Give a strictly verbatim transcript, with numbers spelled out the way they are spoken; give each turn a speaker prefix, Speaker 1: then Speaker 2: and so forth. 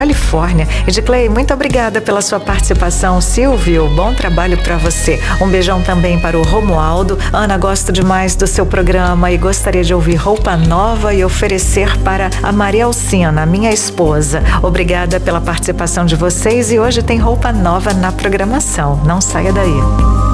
Speaker 1: Califórnia. Edclei, muito obrigada pela sua participação. Silvio, bom trabalho para você. Um beijão também para o Romualdo. Ana, gosto demais do seu programa e gostaria de ouvir Roupa Nova e oferecer para a Maria Alcina, minha esposa. Obrigada pela participação de vocês e hoje tem Roupa Nova na programação. Não saia daí.